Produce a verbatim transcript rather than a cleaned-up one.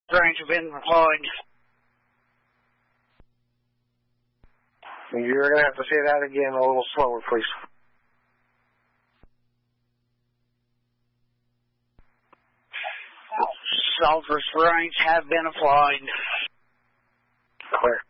range have been deployed. You're going to have to say that again a little slower, please. Southwest range have been applied. Clear.